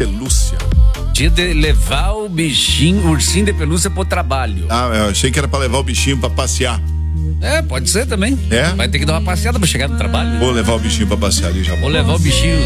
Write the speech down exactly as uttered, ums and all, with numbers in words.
pelúcia. Dia de levar o bichinho, o ursinho de pelúcia pro trabalho. Ah, eu achei que era pra levar o bichinho pra passear. É, pode ser também. É? Vai ter que dar uma passeada pra chegar no trabalho. Vou levar o bichinho pra passear ali já. Vou levar o bichinho